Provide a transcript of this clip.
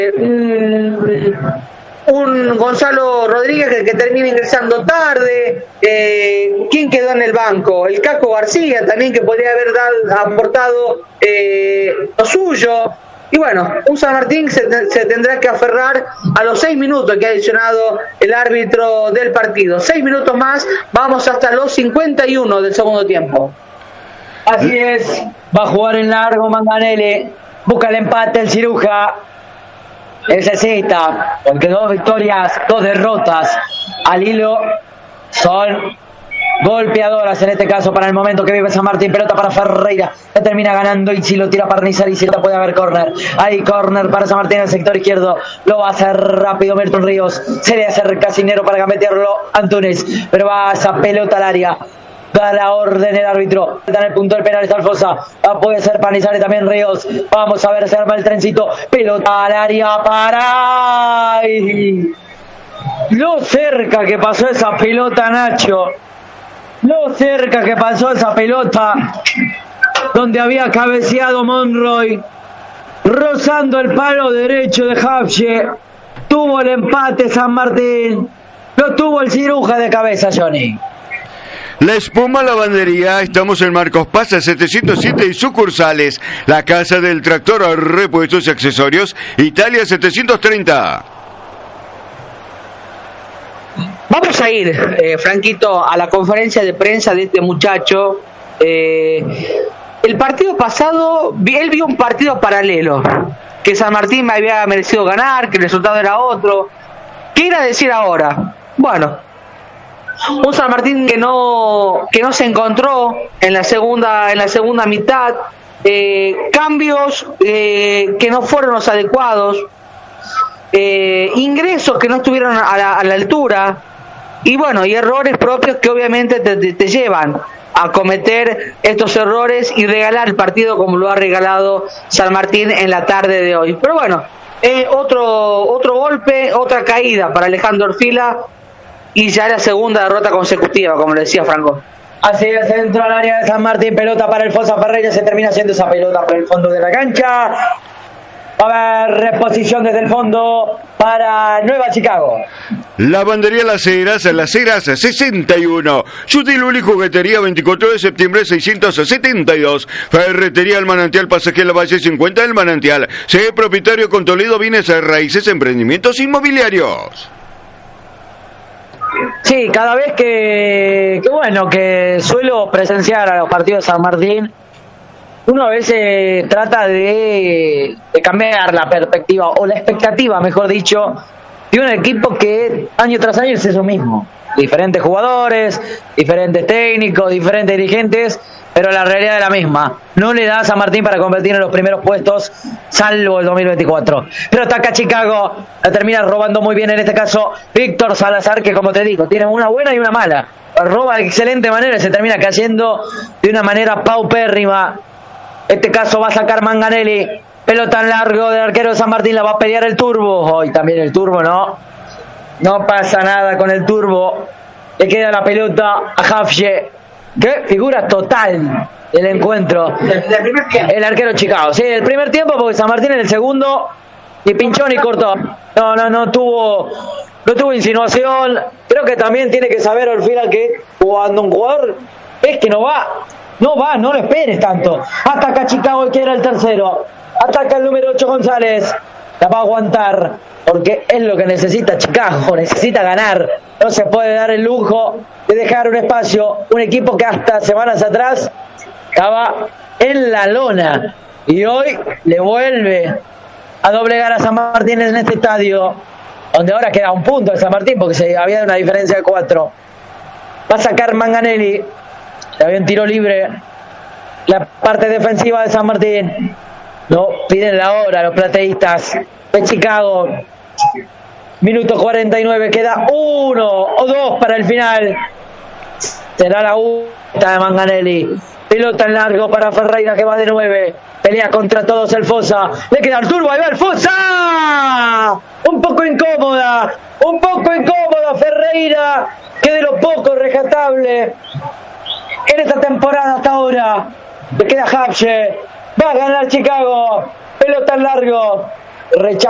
Un Gonzalo Rodríguez que termina ingresando tarde. ¿Quién quedó en el banco? El Caco García también, que podría haber aportado lo suyo. Y bueno, un San Martín se tendrá que aferrar a los 6 minutos que ha adicionado el árbitro del partido. 6 minutos más, vamos hasta los 51 del segundo tiempo. Así es, va a jugar en largo Manganelli, busca el empate el Ciruja. Necesita, porque 2 victorias, 2 derrotas al hilo son golpeadoras en este caso para el momento que vive San Martín. Pelota para Ferreira, la termina ganando y si lo tira para Nizar y si puede haber córner. Hay córner para San Martín en el sector izquierdo, lo va a hacer rápido Milton Ríos, se le acerca Cinero para gambetearlo Antunes, pero va esa pelota al área. Da la orden el árbitro. Está en el punto del penal, está Alfosa. Puede ser Panizarre también Ríos. Vamos a ver, se arma el trencito. Pelota al área para... ¡Ay! Lo cerca que pasó esa pelota, Nacho. Lo cerca que pasó esa pelota. Donde había cabeceado Monroy. Rozando el palo derecho de Hafche. Tuvo el empate San Martín. Lo tuvo el Ciruja de cabeza, Johnny. La Espuma Lavandería, estamos en Marcos Paz 707 y sucursales. La Casa del Tractor, repuestos y accesorios, Italia 730. Vamos a ir, Franquito, a la conferencia de prensa de este muchacho. El partido pasado, él vio un partido paralelo, que San Martín me había merecido ganar, que el resultado era otro. ¿Qué irá a decir ahora? Bueno, un San Martín que no se encontró en la segunda mitad, cambios que no fueron los adecuados, ingresos que no estuvieron a la altura, y bueno, y errores propios que obviamente te llevan a cometer estos errores y regalar el partido como lo ha regalado San Martín en la tarde de hoy. Pero bueno, otro golpe, otra caída para Alejandro Orfila, y ya la segunda derrota consecutiva, como le decía Franco. Así es, dentro del área de San Martín, pelota para Alfonso Ferreira, se termina haciendo esa pelota por el fondo de la cancha. Va a haber reposición desde el fondo para Nueva Chicago. Lavandería Las Heras 61. Sutiluli Juguetería 24 de septiembre 672. Ferretería El Manantial, Pasaje La Valle 50 del Manantial. Sé propietario con Toledo Bienes Raíces, Emprendimientos Inmobiliarios. Sí, cada vez que suelo presenciar a los partidos de San Martín, uno a veces trata de cambiar la perspectiva o la expectativa, mejor dicho, de un equipo que año tras año es eso mismo. Diferentes jugadores, diferentes técnicos, diferentes dirigentes, pero la realidad es la misma. No le da a San Martín para competir en los primeros puestos, salvo el 2024. Pero ataca Chicago, la termina robando muy bien en este caso Víctor Salazar, que como te digo, tiene una buena y una mala. Roba de excelente manera y se termina cayendo de una manera paupérrima. En este caso va a sacar Manganelli, pelota en largo del arquero de San Martín, la va a pelear el Turbo. Hoy también el Turbo no pasa nada con el Turbo. Le queda la pelota a Hafche. Qué figura total del encuentro. El arquero Chicago. Sí, el primer tiempo, porque San Martín en el segundo ni pinchó ni cortó. No tuvo insinuación. Creo que también tiene que saber Orfila que cuando un jugador es que no lo esperes tanto. Ataca Chicago y quiere el tercero. Ataca el número 8 González. La va a aguantar, porque es lo que necesita Chicago, necesita ganar. No se puede dar el lujo de dejar un espacio. Un equipo que hasta semanas atrás estaba en la lona y hoy le vuelve a doblegar a San Martín en este estadio, donde ahora queda un punto de San Martín porque se había una diferencia de 4. Va a sacar Manganelli, había un tiro libre. La parte defensiva de San Martín no piden la hora los plateístas de Chicago. Minuto 49, queda 1 o 2 para el final. Será la última de Manganelli. Pelota en largo para Ferreira, que va de 9. Pelea contra todos el Fosa. Le queda el Turbo, ahí va el Fosa. Un poco incómoda Ferreira, que de lo poco rescatable en esta temporada hasta ahora. Le queda Hafche. Va a ganar Chicago. Pelota en largo. Rechazo.